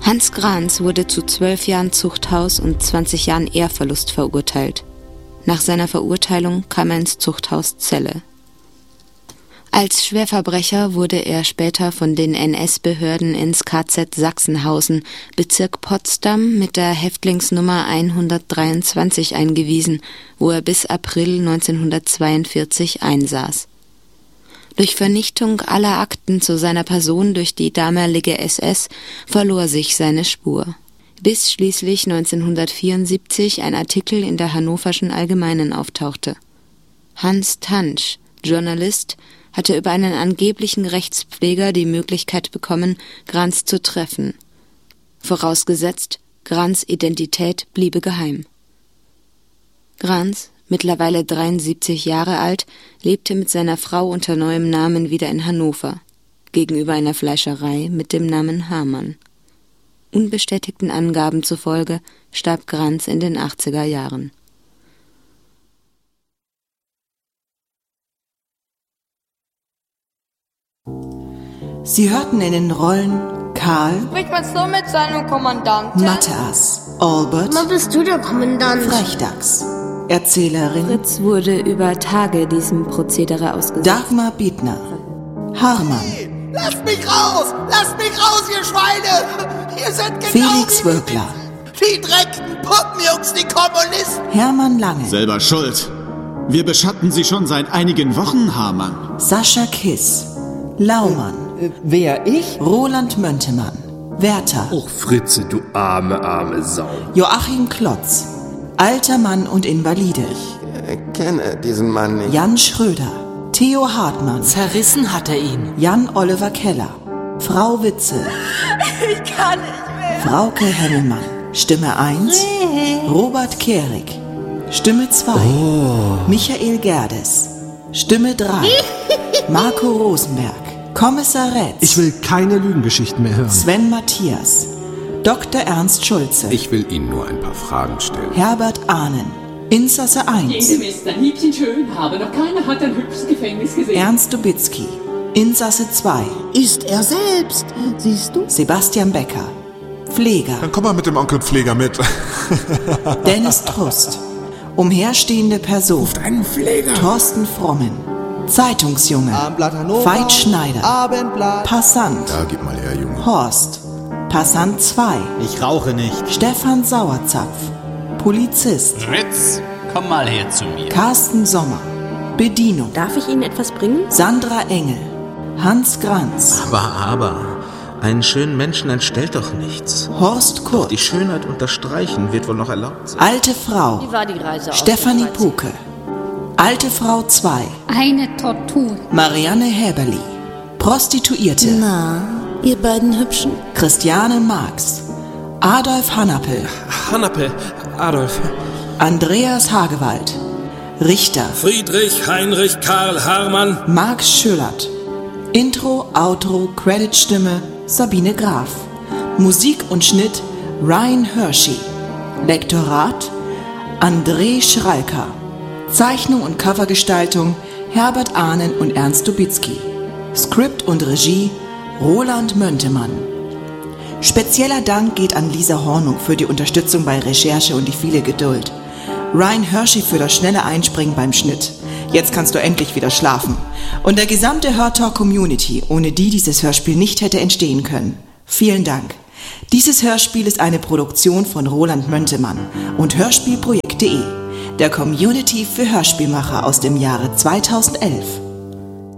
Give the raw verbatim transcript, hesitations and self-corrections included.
Hans Grans wurde zu zwölf Jahren Zuchthaus und zwanzig Jahren Ehrverlust verurteilt. Nach seiner Verurteilung kam er ins Zuchthaus Celle. Als Schwerverbrecher wurde er später von den N S-Behörden ins K Z Sachsenhausen, Bezirk Potsdam, mit der Häftlingsnummer hundertdreiundzwanzig eingewiesen, wo er bis April neunzehnhundertzweiundvierzig einsaß. Durch Vernichtung aller Akten zu seiner Person durch die damalige S S verlor sich seine Spur, bis schließlich neunzehnhundertvierundsiebzig ein Artikel in der Hannoverschen Allgemeinen auftauchte. Hans Tantsch, Journalist, hatte über einen angeblichen Rechtspfleger die Möglichkeit bekommen, Grans zu treffen. Vorausgesetzt, Grans Identität bliebe geheim. Grans, mittlerweile dreiundsiebzig Jahre alt, lebte mit seiner Frau unter neuem Namen wieder in Hannover, gegenüber einer Fleischerei mit dem Namen Hamann. Unbestätigten Angaben zufolge starb Grans in den achtziger Jahren. Sie hörten in den Rollen Karl, Sprich mal so mit seinem Kommandanten. Matthias, Albert, Mal bist du der Kommandant. Frechdachs, Erzählerin Fritz wurde über Tage diesem Prozedere ausgesetzt. Dagmar Biedner, Harman, Hey, lasst mich raus! Lasst mich raus, ihr Schweine! Ihr seid genau Felix wie Wölkler, die dreckten Puppenjungs, die Kommunisten! Hermann Lange, Selber schuld. Wir beschatten Sie schon seit einigen Wochen, Hamann. Sascha Kiss, Laumann, Äh, wer, ich? Roland Möntemann, Werther, Och, Fritze, du arme, arme Sau. Joachim Klotz, alter Mann und Invalide, Ich kenne diesen Mann nicht. Jan Schröder, Theo Hartmann, Zerrissen hat er ihn. Jan Oliver Keller, Frau Witzel, Ich kann nicht mehr. Frauke Hemmelmann, Stimme eins, Robert Kehrig, Stimme zwei, Michael Gerdes, Stimme drei, Marco Rosenberg, Kommissar Retz, Ich will keine Lügengeschichten mehr hören. Sven Matthias, Doktor Ernst Schulze, Ich will Ihnen nur ein paar Fragen stellen. Herbert Ahnen, Insasse eins, Jede Western Hiebchen schön, aber noch keiner hat ein hübsches Gefängnis gesehen. Ernst Dubitzky, Insasse zwei, Ist er selbst, siehst du? Sebastian Becker, Pfleger, Dann komm mal mit dem Onkel Pfleger mit. Dennis Trust, umherstehende Person, Ruft einen Pfleger. Thorsten Frommen, Zeitungsjunge, Abendblatt Hannover, Veit Schneider, Abendblatt. Passant, Ja, gib mal her, Junge. Horst, Passant zwei, Ich rauche nicht. Stefan Sauerzapf, Polizist, Fritz, komm mal her zu mir. Carsten Sommer, Bedienung, Darf ich Ihnen etwas bringen? Sandra Engel, Hans Grans, Aber, aber, einen schönen Menschen entstellt doch nichts. Horst Doch Kurt, die Schönheit unterstreichen wird wohl noch erlaubt sein. alte Frau, Wie war die Reise aus Stefanie dem dreizehnten? Puke, alte Frau zwei, Eine Tortur. Marianne Häberli, Prostituierte, Na, ihr beiden Hübschen? Christiane Marx, Adolf Hanapel, Hannappe, Adolf. Andreas Hagewald, Richter, Friedrich Heinrich Karl Harmann. Max Schöllert, Intro, Outro, Creditstimme Sabine Graf, Musik und Schnitt Ryan Hershey, Lektorat André Schralker, Zeichnung und Covergestaltung Herbert Ahnen und Ernst Dubitzky, Skript und Regie Roland Möntemann. Spezieller Dank geht an Lisa Hornung für die Unterstützung bei Recherche und die viele Geduld. Ryan Hershey für das schnelle Einspringen beim Schnitt. Jetzt kannst du endlich wieder schlafen. Und der gesamte Hörtalk-Community, ohne die dieses Hörspiel nicht hätte entstehen können. Vielen Dank. Dieses Hörspiel ist eine Produktion von Roland Möntemann und Hörspielprojekt punkt de, der Community für Hörspielmacher aus dem Jahre zweitausendelf.